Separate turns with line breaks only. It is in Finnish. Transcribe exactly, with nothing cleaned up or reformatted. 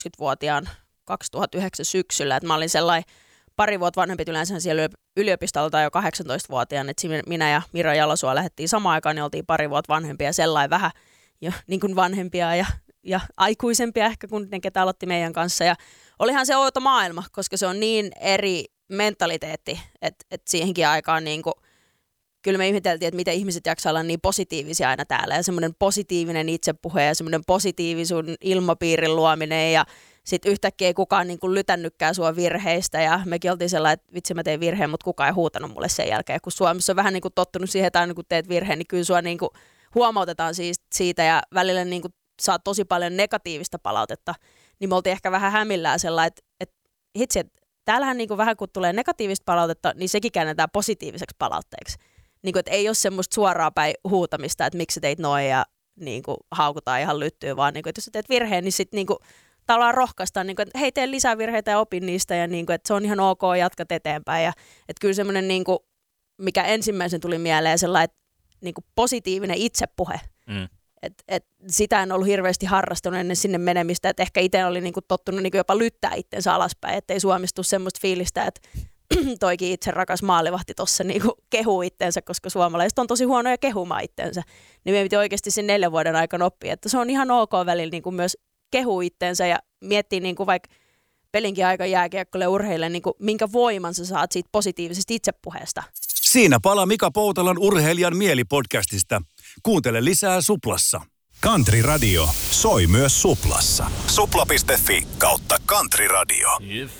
kaksikymmentävuotiaan kaksituhattayhdeksän syksyllä, että mä olin sellainen pari vuotta vanhempi yleensä siellä yliopistolla jo kahdeksantoistavuotiaan, että minä ja Mira Jalosua lähdettiin samaan aikaan, niin oltiin pari vuotta vanhempia ja sellainen vähän jo niin kuin vanhempia ja, ja aikuisempia ehkä kuin ne, ketä aloitti meidän kanssa. Ja olihan se outo maailma, koska se on niin eri mentaliteetti, että, että siihenkin aikaan niin kuin, kyllä me ihmeteltiin, että miten ihmiset jaksaa olla niin positiivisia aina täällä ja semmoinen positiivinen itsepuhe ja semmoinen positiivisuuden ilmapiirin luominen ja sitten yhtäkkiä ei kukaan niin kuin lytännytkään sua virheistä ja mekin oltiin sellainen, että vitsi mä tein virheen, mutta kukaan ei huutanut mulle sen jälkeen. Kun Suomessa on vähän niin kuin tottunut siihen, että aina kun teet virheen, niin kyllä sua niin kuin huomautetaan siitä ja välillä niin kuin saat tosi paljon negatiivista palautetta. Niin me oltiin ehkä vähän hämillään sellainen, että, että hitsi, että täällähän niin kuin vähän kun tulee negatiivista palautetta, niin sekin käännetään positiiviseksi palautteeksi. Niin kuin, että ei ole semmoista suoraa päin huutamista, että miksi sä teit noin ja niin kuin haukutaan ihan lyttyyn, vaan niin kuin, että jos sä teet virheen, niin sitten niin kuin tavallaan rohkaistaan, niin kuin, että hei, tee lisää virheitä ja opin niistä ja niin kuin, että se on ihan ok, jatkat eteenpäin. Ja, että kyllä semmoinen, niin kuin, mikä ensimmäisen tuli mieleen, sellainen että, niin kuin positiivinen itsepuhe. Mm. Et, et, sitä en ollut hirveästi harrastanut ennen sinne menemistä, että ehkä itse oli niin kuin tottunut niin kuin jopa lyttää itsensä alaspäin, ettei Suomessa semmoista fiilistä, että toikin itse rakas maalivahti tuossa niin kuin kehuu itsensä, koska suomalaiset on tosi huonoja kehumaan itsensä. Niin me piti oikeasti sen neljän vuoden aikana oppia, että se on ihan ok välillä niin kuin myös kehuu itsensä ja miettii niin kuin vaikka pelinkin aika jääkiekkoille urheille, niin kuin minkä voiman sä saat siitä positiivisesta itsepuheesta.
Siinä palaa Mika Poutalan Urheilijan mieli-podcastista. Kuuntele lisää Suplassa. Country Radio soi myös Suplassa. supla piste fi kautta Country Radio.
If